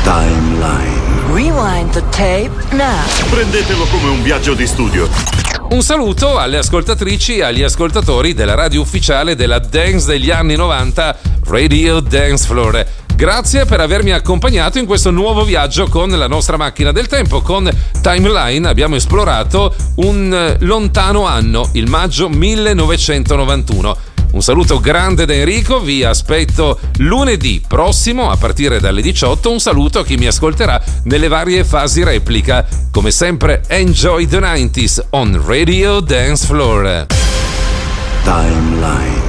Timeline. Rewind the tape now. Prendetelo come un viaggio di studio. Un saluto alle ascoltatrici e agli ascoltatori della radio ufficiale della dance degli anni 90, Radio Dance Floor. Grazie per avermi accompagnato in questo nuovo viaggio con la nostra macchina del tempo. Con Timeline abbiamo esplorato un lontano anno, il maggio 1991. Un saluto grande da Enrico, vi aspetto lunedì prossimo a partire dalle 18. Un saluto a chi mi ascolterà nelle varie fasi replica. Come sempre, enjoy the 90s on Radio Dance Floor. Timeline.